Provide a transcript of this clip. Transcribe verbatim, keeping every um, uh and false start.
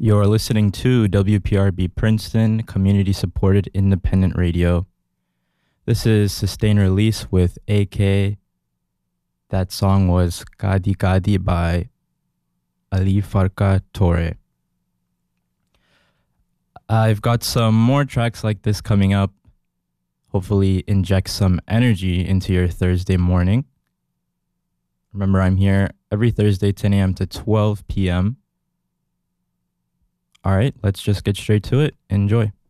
You're listening to W P R B Princeton, community supported independent radio. This is Sustained Release with A K. That song was Kadi Kadi by Ali Farka Torre. I've got some more tracks like this coming up. Hopefully inject some energy into your Thursday morning. Remember, I'm here every Thursday, ten a.m. to twelve p.m. All right, let's just get straight to it. Enjoy.